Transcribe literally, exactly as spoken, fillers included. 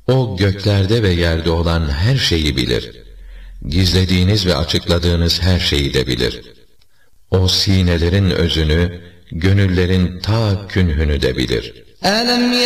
O göklerde ve yerde olan her şeyi bilir. Gizlediğiniz ve açıkladığınız her şeyi de bilir. O sinelerin özünü, gönüllerin ta künhünü de bilir.